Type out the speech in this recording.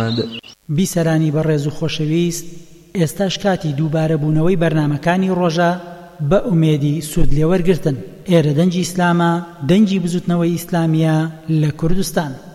محەممەد. بیسەرانی بەڕێز و خۆشەویست، ئێستاش کاتی دووبارە بوونەوەی بەرنامەکانی ڕۆژە بە ئومێدی سوود لێوەرگرتن. ئێرە دەنگی ئیسلامە، دەنگی بزوتنەوەی ئیسلامیە لە کوردستان.